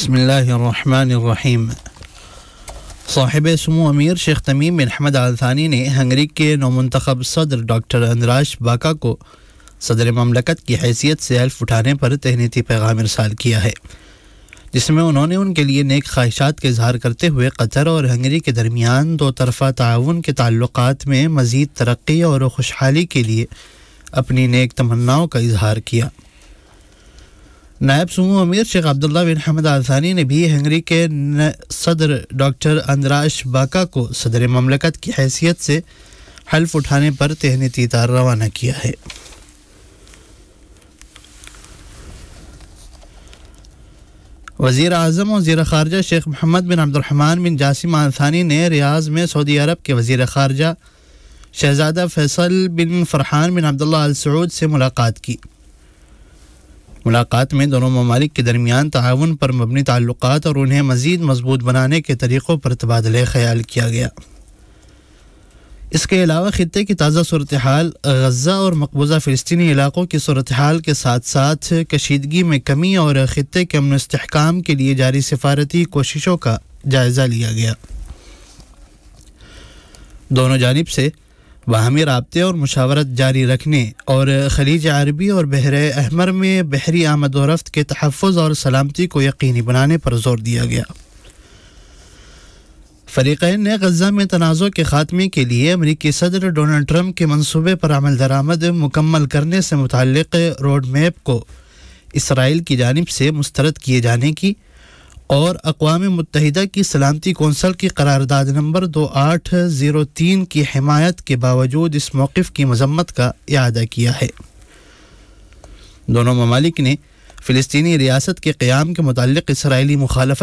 بسم اللہ الرحمن الرحیم۔ صاحب سمو امیر شیخ تمیم بن حمد آل ثانی نے ہنگری کے نومنتخب صدر ڈاکٹر اندراش باکا کو صدر مملکت کی حیثیت سے حلف اٹھانے پر تہنیتی پیغام ارسال کیا ہے، جس میں انہوں نے ان کے لیے نیک خواہشات کا اظہار کرتے ہوئے قطر اور ہنگری کے درمیان دو طرفہ تعاون کے تعلقات میں مزید ترقی اور خوشحالی کے لیے اپنی نیک تمناؤں کا اظہار کیا۔ نائب سمو امیر شیخ عبداللہ بن حمد آل ثانی نے بھی ہنگری کے صدر ڈاکٹر اندراش باکا کو صدر مملکت کی حیثیت سے حلف اٹھانے پر تہنیتی تار روانہ کیا ہے۔ وزیر اعظم اور وزیر خارجہ شیخ محمد بن عبد الرحمن بن جاسم آل ثانی نے ریاض میں سعودی عرب کے وزیر خارجہ شہزادہ فیصل بن فرحان بن عبداللہ آل سعود سے ملاقات کی۔ ملاقات میں دونوں ممالک کے درمیان تعاون پر مبنی تعلقات اور انہیں مزید مضبوط بنانے کے طریقوں پر تبادلہ خیال کیا گیا۔ اس کے علاوہ خطے کی تازہ صورتحال، غزہ اور مقبوضہ فلسطینی علاقوں کی صورتحال کے ساتھ ساتھ کشیدگی میں کمی اور خطے کے امن و استحکام کے لیے جاری سفارتی کوششوں کا جائزہ لیا گیا۔ دونوں جانب سے باہمی رابطے اور مشاورت جاری رکھنے اور خلیج عربی اور بحر احمر میں بحری آمد و رفت کے تحفظ اور سلامتی کو یقینی بنانے پر زور دیا گیا۔ فریقین نے غزہ میں تنازع کے خاتمے کے لیے امریکی صدر ڈونلڈ ٹرمپ کے منصوبے پر عمل درآمد مکمل کرنے سے متعلق روڈ میپ کو اسرائیل کی جانب سے مسترد کیے جانے کی اور اقوام متحدہ کی سلامتی کونسل کی قرارداد نمبر 2803 کی حمایت کے باوجود اس موقف کی مذمت کا اعادہ کیا ہے۔ دونوں ممالک نے فلسطینی ریاست کے قیام کے متعلق اسرائیلی مخالفت